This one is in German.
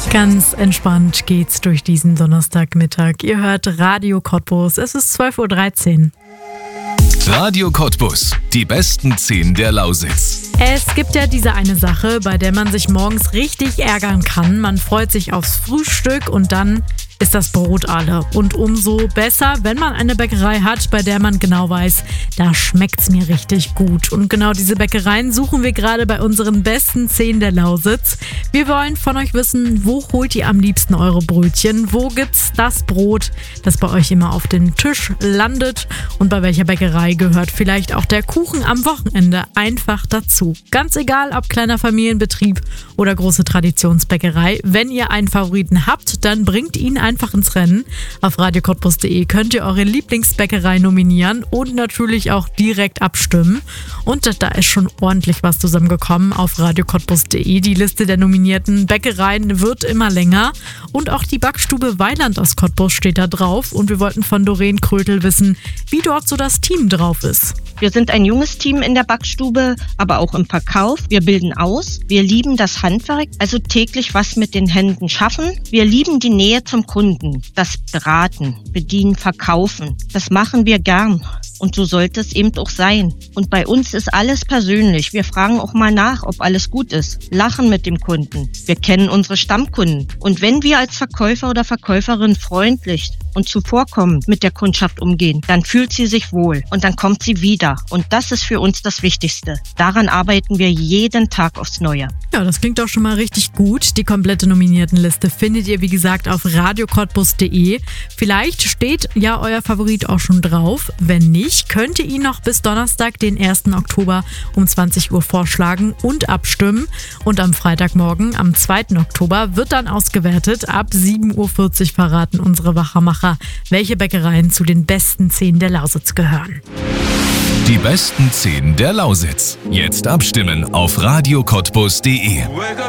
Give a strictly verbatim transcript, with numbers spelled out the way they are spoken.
Ganz entspannt geht's durch diesen Donnerstagmittag. Ihr hört Radio Cottbus. Es ist zwölf Uhr dreizehn. Radio Cottbus, die besten zehn der Lausitz. Es gibt ja diese eine Sache, bei der man sich morgens richtig ärgern kann. Man freut sich aufs Frühstück und dann ist das Brot alle. Und umso besser, wenn man eine Bäckerei hat, bei der man genau weiß, da schmeckt's mir richtig gut. Und genau diese Bäckereien suchen wir gerade bei unseren besten zehn der Lausitz. Wir wollen von euch wissen, wo holt ihr am liebsten eure Brötchen? Wo gibt's das Brot, das bei euch immer auf den Tisch landet? Und bei welcher Bäckerei gehört vielleicht auch der Kuchen am Wochenende einfach dazu? Ganz egal, ob kleiner Familienbetrieb oder große Traditionsbäckerei. Wenn ihr einen Favoriten habt, dann bringt ihn einfach ins Rennen. Auf radio cottbus punkt de könnt ihr eure Lieblingsbäckerei nominieren und natürlich auch direkt abstimmen. Und da ist schon ordentlich was zusammengekommen auf radio cottbus punkt de. Die Liste der nominierten Bäckereien wird immer länger. Und auch die Backstube Weiland aus Cottbus steht da drauf. Und wir wollten von Doreen Krötel wissen, wie dort so das Team drauf ist. Wir sind ein junges Team in der Backstube, aber auch im Verkauf. Wir bilden aus, wir lieben das Handwerk, also täglich was mit den Händen schaffen. Wir lieben die Nähe zum Kunden, das Beraten, Bedienen, Verkaufen. Das machen wir gern. Und so sollte es eben auch sein. Und bei uns ist alles persönlich. Wir fragen auch mal nach, ob alles gut ist. Lachen mit dem Kunden. Wir kennen unsere Stammkunden. Und wenn wir als Verkäufer oder Verkäuferin freundlich und zuvorkommend mit der Kundschaft umgehen, dann fühlt sie sich wohl und dann kommt sie wieder. Und das ist für uns das Wichtigste. Daran arbeiten wir jeden Tag aufs Neue. Ja, das klingt doch schon mal richtig gut. Die komplette Nominiertenliste findet ihr, wie gesagt, auf radio cottbus punkt de. Vielleicht steht ja euer Favorit auch schon drauf. Wenn nicht, könnt ihr ihn noch bis Donnerstag, den ersten Oktober um zwanzig Uhr vorschlagen und abstimmen. Und am Freitagmorgen, am zweiten Oktober, wird dann ausgewertet. Ab sieben Uhr vierzig verraten unsere Wachermacher, welche Bäckereien zu den besten zehn der Lausitz gehören. Die besten zehn der Lausitz. Jetzt abstimmen auf radio cottbus punkt de.